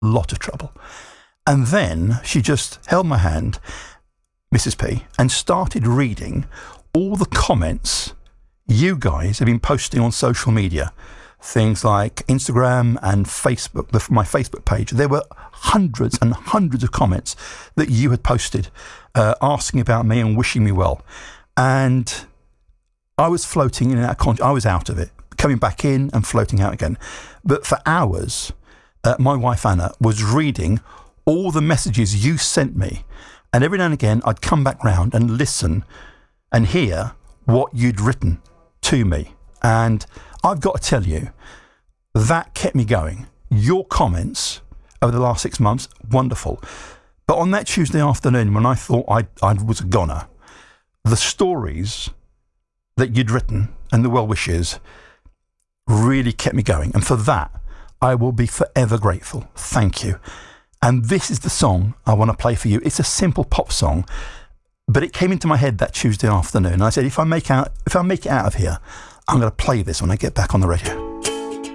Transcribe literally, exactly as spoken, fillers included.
lot of trouble. And then she just held my hand, Missus P, and started reading all the comments you guys have been posting on social media, things like Instagram and Facebook, the, my Facebook page. There were hundreds and hundreds of comments that you had posted uh, asking about me and wishing me well. And I was floating in and out of consciousness. I was out of it, coming back in and floating out again. But for hours, uh, my wife Anna was reading all the messages you sent me. And every now and again, I'd come back round and listen and hear what you'd written to me. And I've got to tell you, that kept me going. Your comments over the last six months, wonderful. But on that Tuesday afternoon, when I thought I, I was a goner, the stories that you'd written and the well wishes really kept me going. And for that, I will be forever grateful. Thank you. And this is the song I want to play for you. It's a simple pop song, but it came into my head that Tuesday afternoon. And I said, if I make out, if I make it out of here, I'm going to play this when I get back on the radio.